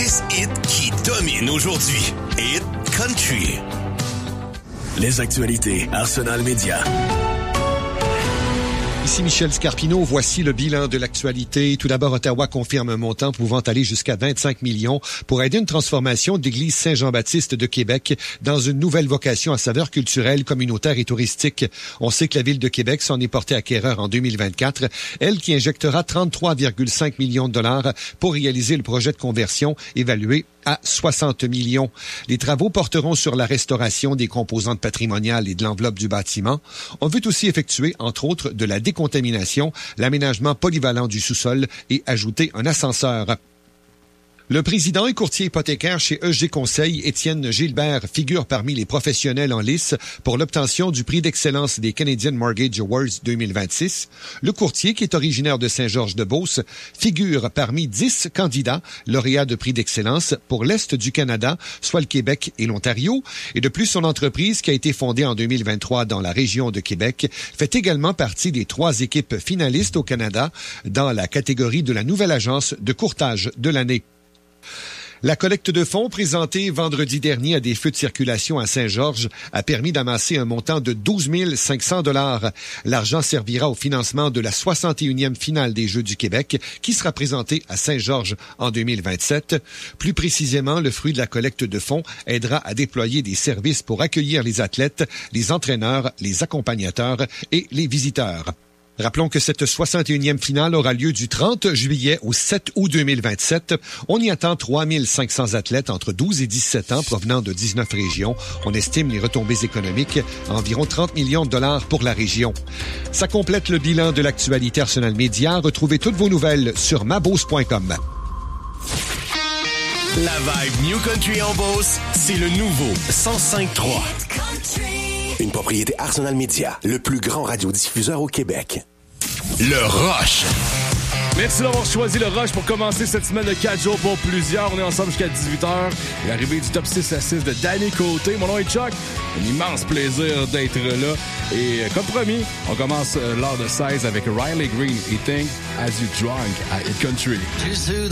les hits qui dominent aujourd'hui. Hit Country. Les actualités Arsenal Média. Ici Michel Scarpino, voici le bilan de l'actualité. Tout d'abord, Ottawa confirme un montant pouvant aller jusqu'à 25 millions pour aider une transformation de l'église Saint-Jean-Baptiste de Québec dans une nouvelle vocation à saveur culturelle, communautaire et touristique. On sait que la Ville de Québec s'en est portée acquéreur en 2024, elle qui injectera 33,5 millions de dollars pour réaliser le projet de conversion évalué à 60 millions. Les travaux porteront sur la restauration des composantes patrimoniales et de l'enveloppe du bâtiment. On veut aussi effectuer, entre autres, de la décontamination, l'aménagement polyvalent du sous-sol et ajouter un ascenseur. Le président et courtier hypothécaire chez EG Conseil, Étienne Gilbert, figure parmi les professionnels en lice pour l'obtention du prix d'excellence des Canadian Mortgage Awards 2026. Le courtier, qui est originaire de Saint-Georges-de-Beauce, figure parmi 10 candidats lauréats de prix d'excellence pour l'Est du Canada, soit le Québec et l'Ontario. Et de plus, son entreprise, qui a été fondée en 2023 dans la région de Québec, fait également partie des 3 équipes finalistes au Canada dans la catégorie de la nouvelle agence de courtage de l'année. La collecte de fonds présentée vendredi dernier à des feux de circulation à Saint-Georges a permis d'amasser un montant de 12 500 $. L'argent servira au financement de la 61e finale des Jeux du Québec qui sera présentée à Saint-Georges en 2027. Plus précisément, le fruit de la collecte de fonds aidera à déployer des services pour accueillir les athlètes, les entraîneurs, les accompagnateurs et les visiteurs. Rappelons que cette 61e finale aura lieu du 30 juillet au 7 août 2027. On y attend 3 500 athlètes entre 12 et 17 ans provenant de 19 régions. On estime les retombées économiques à environ 30 millions de dollars pour la région. Ça complète le bilan de l'actualité Arsenal Média. Retrouvez toutes vos nouvelles sur mabose.com. La vibe New Country en Beauce, c'est le nouveau 105.3. Une propriété Arsenal Média, le plus grand radiodiffuseur au Québec. Le Rush. Merci d'avoir choisi le Rush pour commencer cette semaine de 4 jours pour plusieurs. On est ensemble jusqu'à 18h. L'arrivée du top 6 à 6 de Danny Côté. Mon nom est Chuck. Un immense plaisir d'être là. Et comme promis, on commence l'heure de 16 avec Riley Green et Think As You Drunk à Hit Country.